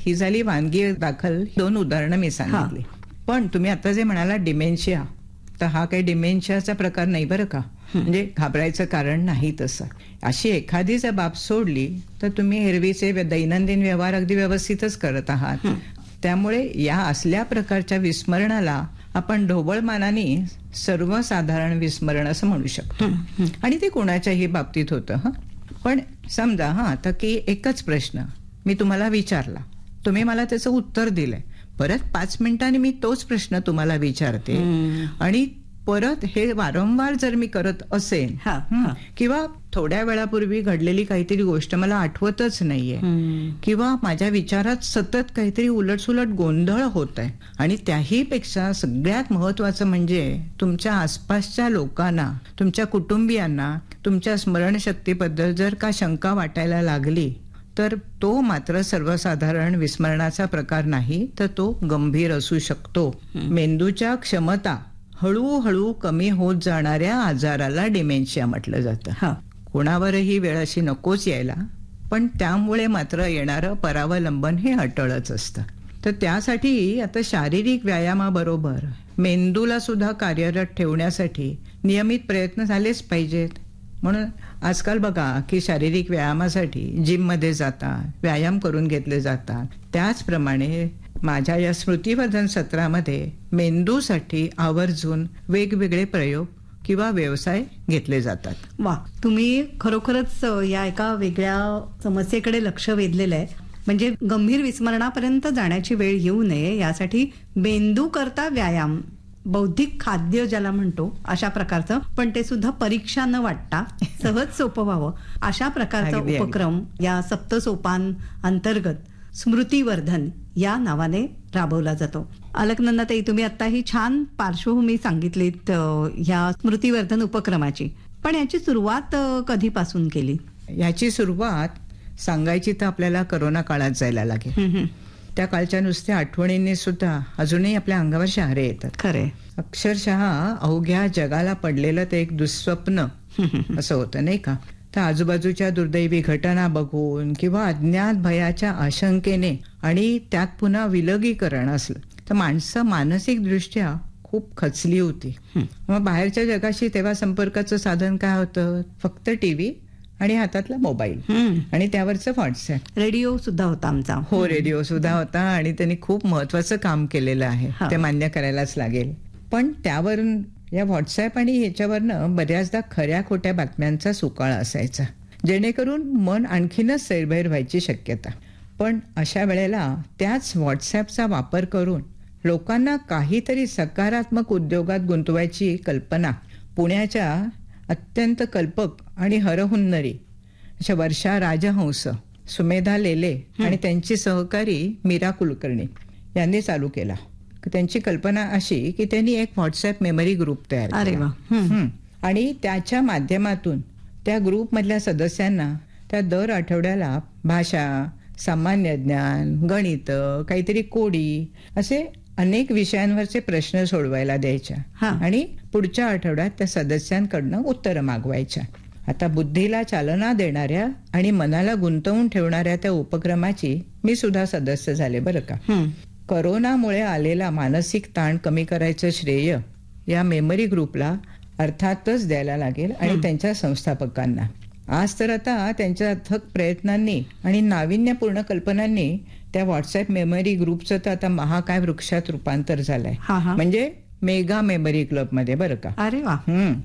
ही झाली वानगी दाखल 2 उदाहरणं मी सांगितली. पण तुम्ही आता जे म्हणाला डिमेन्शिया, तर हा काही डिमेन्शियाचा प्रकार नाही बरं का. म्हणजे घाबरायचं कारण नाही तसं. अशी एखादी जर बाब सोडली तर तुम्ही एरवीचे दैनंदिन व्यवहार अगदी व्यवस्थितच करत आहात. त्यामुळे या असल्या प्रकारच्या विस्मरणाला आपण ढोबळमानाने सर्वसाधारण विस्मरण असं म्हणू शकतो. आणि ते कोणाच्याही बाबतीत होतं. पण समजा आता की एकच प्रश्न मी तुम्हाला विचारला, तुम्ही मला त्याचं उत्तर दिलंय, परत 5 मिनिटांनी मी तोच प्रश्न तुम्हाला विचारते आणि परत हे वारंवार जर मी करत असेन किंवा थोड्या वेळापूर्वी घडलेली काहीतरी गोष्ट मला आठवतच नाहीये किंवा माझ्या विचारात सतत काहीतरी उलटसुलट गोंधळ होत आहे आणि त्याही पेक्षा सगळ्यात महत्वाचं म्हणजे तुमच्या आसपासच्या लोकांना, तुमच्या कुटुंबियांना तुमच्या स्मरणशक्तीबद्दल जर का शंका वाटायला लागली तर तो मात्र सर्वसाधारण विस्मरणाचा प्रकार नाही, तर तो गंभीर असू शकतो. मेंदूच्या क्षमता हळूहळू कमी होत जाणाऱ्या आजाराला डिमेन्शिया म्हटलं जातं. कोणावरही वेळ अशी नकोच यायला, पण त्यामुळे मात्र येणारं परावलंबन हे अटळच असतं. तर त्यासाठी आता शारीरिक व्यायामाबरोबर मेंदूला सुद्धा कार्यरत ठेवण्यासाठी नियमित प्रयत्न झालेच पाहिजेत. म्हणून आजकाल बघा की शारीरिक व्यायामासाठी जिममध्ये जातात, व्यायाम करून घेतले जातात. त्याचप्रमाणे माझ्या या स्मृतिवर्धन सत्रामध्ये मेंदूसाठी आवर्जून वेगवेगळे प्रयोग किंवा व्यवसाय घेतले जातात. वा, तुम्ही खरोखरच या एका वेगळ्या समस्येकडे लक्ष वेधलेलं आहे. म्हणजे गंभीर विस्मरणापर्यंत जाण्याची वेळ येऊ नये यासाठी मेंदू करता व्यायाम, बौद्धिक खाद्य ज्याला म्हणतो अशा प्रकारचं, पण ते सुद्धा परीक्षा न वाटता सहज सोपं व्हावं अशा प्रकारचा उपक्रम या सप्तसोपान अंतर्गत स्मृतिवर्धन या नावाने राबवला जातो. अलकनंदाताई, तुम्ही आता ही छान पार्श्वभूमी सांगितलीत या स्मृतिवर्धन उपक्रमाची, पण याची सुरुवात कधीपासून केली? याची सुरुवात सांगायची तर आपल्याला करोना काळात जायला लागेल. त्या काळच्या नुसत्या आठवणींनी सुद्धा अजूनही आपल्या अंगावर शहारे येतात. खरे, अक्षरशः अवघ्या जगाला पडलेलं ते एक दुःस्वप्न असं होतं नाही का. तर आजूबाजूच्या दुर्दैवी घटना बघून किंवा अज्ञात भयाच्या आशंकेने आणि त्यात पुन्हा विलगीकरण असलं तर माणसं मानसिक दृष्ट्या खूप खचली होती. मग बाहेरच्या जगाशी तेव्हा संपर्काचं साधन काय होतं? फक्त टीव्ही आणि हातातला मोबाईल आणि त्यावरचं व्हॉट्सअप. रेडिओ सुद्धा होता आमचा. हो, रेडिओ सुद्धा होता आणि त्यांनी खूप महत्वाचं काम केलेलं आहे, ते मान्य करायलाच लागेल. पण त्यावरून या व्हॉट्सअप आणि ह्याच्यावरनं बऱ्याचदा खऱ्या खोट्या बातम्यांचा सुकाळ असायचा, जेणेकरून मन आणखीनच सैरभैर व्हायची शक्यता. पण अशा वेळेला त्याच व्हॉट्सअपचा वापर करून लोकांना काहीतरी सकारात्मक उद्योगात गुंतवायची कल्पना पुण्याच्या अत्यंत कल्पक आणि हरहुन्नरी अशा वर्षा राजहंस, सुमेधा लेले आणि त्यांची सहकारी मीरा कुलकर्णी यांनी चालू केला. त्यांची कल्पना अशी की त्यांनी एक व्हॉट्सअप मेमरी ग्रुप तयार केला आणि त्याच्या माध्यमातून त्या ग्रुप मधल्या सदस्यांना त्या दर आठवड्याला भाषा, सामान्य ज्ञान, गणित, काहीतरी कोडी असे अनेक विषयांवरचे प्रश्न सोडवायला द्यायच्या आणि पुढच्या आठवड्यात त्या सदस्यांकडनं उत्तरं मागवायच्या. आता बुद्धीला चालना देणाऱ्या आणि मनाला गुंतवून ठेवणाऱ्या त्या उपक्रमाची मी सुद्धा सदस्य झाले बरं का. करोनामुळे आलेला मानसिक ताण कमी करायचं श्रेय या मेमरी ग्रुपला अर्थातच द्यायला लागेल आणि त्यांच्या संस्थापकांना. आज तर आता त्यांच्या अथक प्रयत्नांनी आणि नाविन्यपूर्ण कल्पनांनी त्या व्हॉट्सअप मेमरी ग्रुपचं तर आता महाकाय वृक्षात रूपांतर झालंय, म्हणजे मेगा मेमरी क्लब मध्ये बरं का. अरे वा.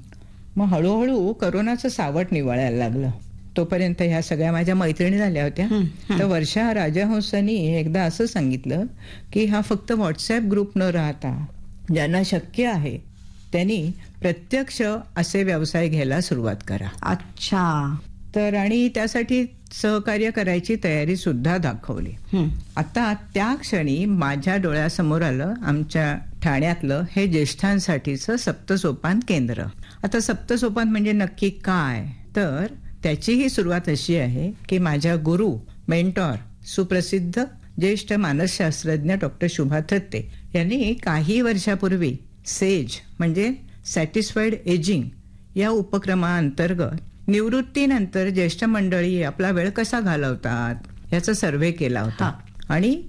मग हळूहळू करोनाचं सावट निवळायला लागलं. तोपर्यंत ह्या सगळ्या माझ्या मैत्रिणी झाल्या होत्या. तर वर्षा राजहंसांनी एकदा असं सांगितलं की हा फक्त व्हॉट्सअप ग्रुप न राहता ज्यांना शक्य आहे त्यांनी प्रत्यक्ष असे व्यवसाय घ्यायला सुरुवात करा. अच्छा. तर आणि त्यासाठी सहकार्य करायची तयारी सुद्धा दाखवली. आता त्या क्षणी माझ्या डोळ्यासमोर आलं आमच्या ठाण्यातलं हे ज्येष्ठांसाठीचं सप्तसोपान केंद्र. आता सप्तसोपान म्हणजे नक्की काय? तर त्याचीही सुरुवात अशी आहे की माझ्या गुरु, मेंटॉर, सुप्रसिद्ध ज्येष्ठ मानसशास्त्रज्ञ डॉक्टर शुभा थत्ते यांनी काही वर्षापूर्वी सेज म्हणजे सॅटिस्फाईड एजिंग या उपक्रमाअंतर्गत निवृत्तीनंतर ज्येष्ठ मंडळी आपला वेळ कसा घालवतात याचा सर्व्हे केला होता आणि